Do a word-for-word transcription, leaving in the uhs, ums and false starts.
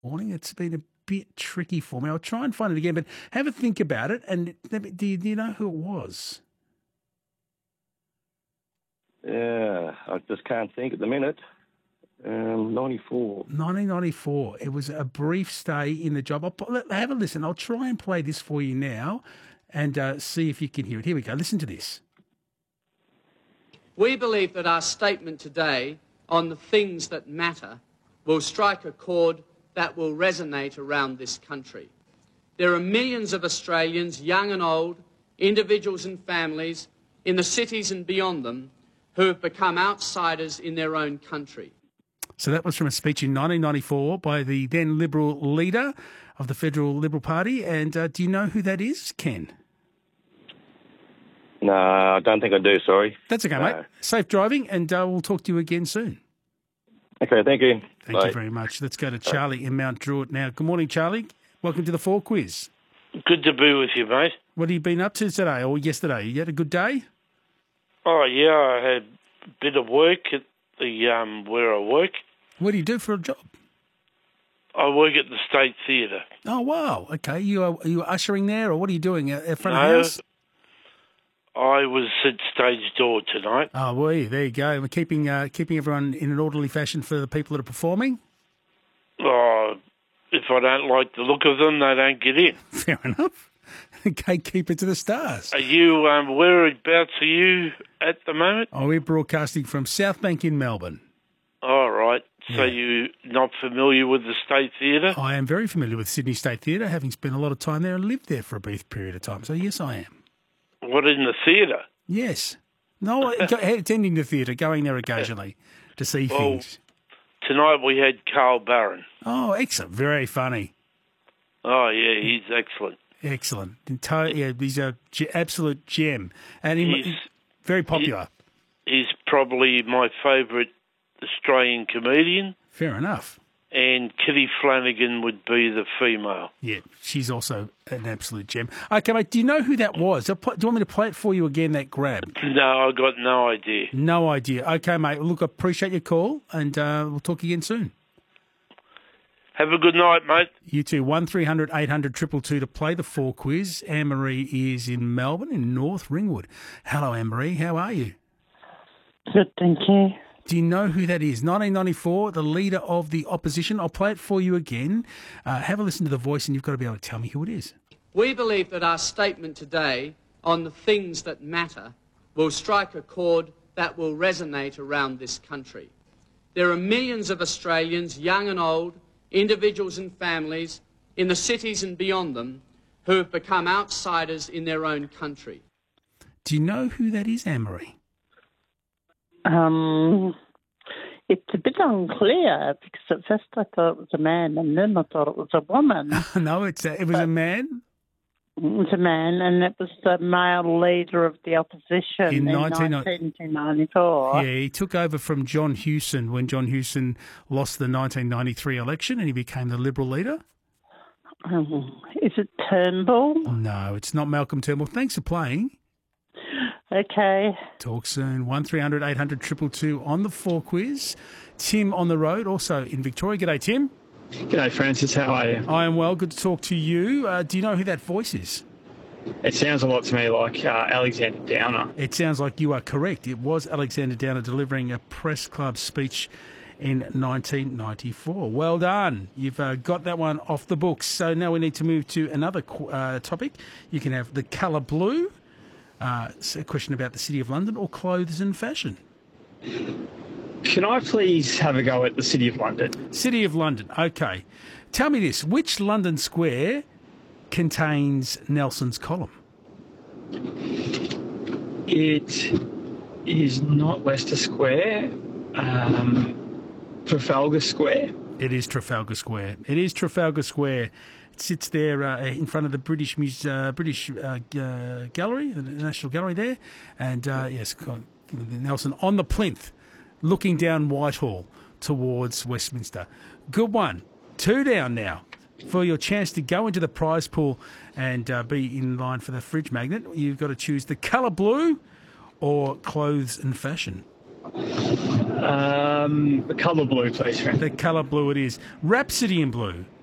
Morning. It's been a bit tricky for me. I'll try and find it again, but have a think about it. And do you, do you know who it was? Yeah, I just can't think at the minute. Um, ninety-four. nineteen ninety-four. It was a brief stay in the job. I'll pu- have a listen. I'll try and play this for you now and uh, see if you can hear it. Here we go. Listen to this. We believe that our statement today on the things that matter will strike a chord that will resonate around this country. There are millions of Australians, young and old, individuals and families, in the cities and beyond them, who have become outsiders in their own country. So that was from a speech in nineteen ninety-four by the then Liberal leader of the Federal Liberal Party. And uh, do you know who that is, Ken? No, I don't think I do, sorry. That's okay, No. mate. Safe driving, and uh, we'll talk to you again soon. Okay, thank you. Thank Bye. you very much. Let's go to Charlie in Mount Druitt now. Good morning, Charlie. Welcome to the Four Quiz. Good to be with you, mate. What have you been up to today or yesterday? You had a good day? Oh, yeah, I had a bit of work at the um, where I work. What do you do for a job? I work at the State Theatre. Oh, wow. Okay. You are, are you ushering there, or what are you doing at, at front No, of the house? I was at stage door tonight. Oh, well, yeah, there you go. We're keeping, uh, keeping everyone in an orderly fashion for the people that are performing. Oh, if I don't like the look of them, they don't get in. Fair enough. Gatekeeper to the stars. Are you, um, whereabouts are you at the moment? Oh, we're broadcasting from South Bank in Melbourne. All right. So Yeah. you're not familiar with the State Theatre? I am very familiar with Sydney State Theatre, having spent a lot of time there and lived there for a brief period of time. So, yes, I am. What, in the theatre? Yes. No, go- attending the theatre, going there occasionally to see Well, things. Tonight we had Carl Barron. Oh, excellent. Very funny. Oh, yeah, he's excellent. Excellent. Ento- yeah, he's a ge- absolute gem. And he, He's- very popular. He's probably my favourite Australian comedian, Fair enough. and Kitty Flanagan would be the female. Yeah, she's also an absolute gem. Okay, mate, do you know who that was? I'll pl- Do you want me to play it for you again, that grab? No, I got no idea. No idea. Okay, mate. Well, look, I appreciate your call, and uh, we'll talk again soon. Have a good night, mate. You too. one three hundred eight hundred two two two to play the Four Quiz. Anne-Marie is in Melbourne, in North Ringwood. Hello, Anne-Marie. How are you? Good, thank you. Do you know who that is? nineteen ninety-four, the leader of the opposition. I'll play it for you again. Uh, have a listen to the voice, and you've got to be able to tell me who it is. We believe that our statement today on the things that matter will strike a chord that will resonate around this country. There are millions of Australians, young and old, individuals and families, in the cities and beyond them, who have become outsiders in their own country. Do you know who that is, Anne-Marie? Um, it's a bit unclear because at first I thought it was a man and then I thought it was a woman. No, it's a, it was a man. It was a man and it was the male leader of the opposition In in, nineteen nineteen ninety-four. Yeah, he took over from John Hewson when John Hewson lost the nineteen ninety-three election and he became the Liberal leader. Um, is it Turnbull? No, it's not Malcolm Turnbull. Thanks for playing. Okay. Talk soon. one three hundred eight hundred two two two on the Four Quiz. Tim on the road, also in Victoria. G'day, Tim. G'day, Francis. How are you? I am well. Good to talk to you. Uh, do you know who that voice is? It sounds a lot to me like uh, Alexander Downer. It sounds like you are correct. It was Alexander Downer delivering a press club speech in nineteen ninety-four. Well done. You've uh, got that one off the books. So now we need to move to another uh, topic. You can have the colour blue, uh, it's a question about the City of London, or clothes and fashion. Can I please have a go at the City of London? City of London. Okay. Tell me this. Which London square contains Nelson's column? It is not Leicester Square. Um, Trafalgar Square. It is Trafalgar Square. It is Trafalgar Square. It sits there uh, in front of the British Muse- uh, British uh, uh, Gallery, the National Gallery there, and uh, yes, Nelson on the plinth, looking down Whitehall towards Westminster. Good one. Two down now. For your chance to go into the prize pool and uh, be in line for the fridge magnet, you've got to choose the colour blue or clothes and fashion. Um, the colour blue, please, friend. The colour blue it is. Rhapsody in Blue.